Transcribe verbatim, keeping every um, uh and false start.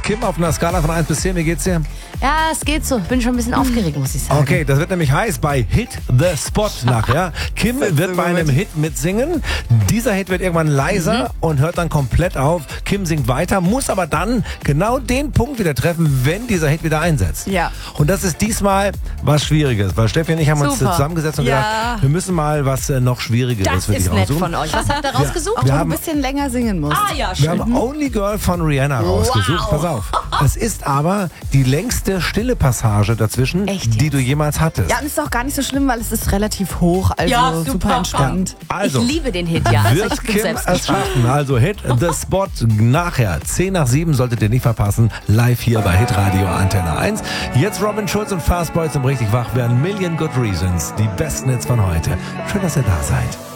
Kim, auf einer Skala von eins bis zehn, wie geht's dir? Ja, es geht so. Bin schon ein bisschen aufgeregt, muss ich sagen. Okay, das wird nämlich heiß bei Hit the Spot nachher. Kim wird bei einem Hit mitsingen. Dieser Hit wird irgendwann leiser mhm. und hört dann komplett auf. Kim singt weiter, muss aber dann genau den Punkt wieder treffen, wenn dieser Hit wieder einsetzt. Ja. Und das ist diesmal was Schwieriges, weil Steffi und ich haben uns Super. zusammengesetzt und ja. gesagt, wir müssen mal was äh, noch Schwierigeres das für dich ist nett raussuchen. von euch. Was habt ihr rausgesucht? Auch wir wenn du haben, ein bisschen länger singen musst. Ah ja, wir schön. haben Only Girl von Rihanna rausgesucht. Wow. Pass auf. Es ist aber die längste stille Passage dazwischen, Echt? die du jemals hattest. Ja, und ist auch gar nicht so schlimm, weil es ist relativ hoch, also Ja, super, super. entspannt. Also, ich liebe den Hit, ja. Also wird ich bin Kim selbst es gespannt. schaffen? Also Hit the Spot nachher. zehn nach sieben solltet ihr nicht verpassen. Live hier bei Hitradio Antenne eins. Jetzt Robin Schulz und Fastboy zum richtig wach werden. Million Good Reasons. Die besten Hits von heute. Schön, dass ihr da seid.